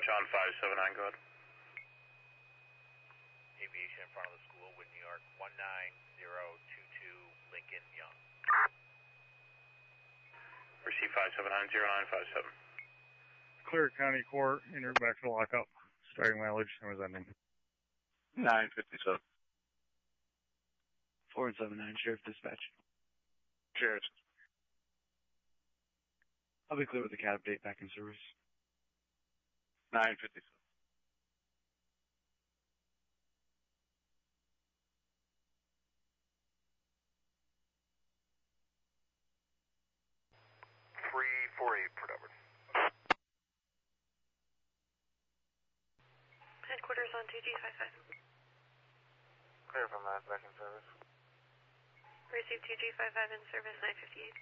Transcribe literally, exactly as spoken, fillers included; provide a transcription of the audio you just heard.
dispatch on five seven nine, go ahead. Aviation in front of the school, Wood, New York, one nine zero two two, Lincoln Young. Receive five seven nine zero nine five seven. Clear County Court, enter back to lockup. Starting mileage, and was ending. nine fifty-seven. four and seven nine, Sheriff Dispatch. Sheriff. I'll be clear with the cat update back in service. nine fifty-seven. three four eight, Port Headquarters on two G five five. Clear from that, back in service. Receive two G five five in service, nine fifty-eight.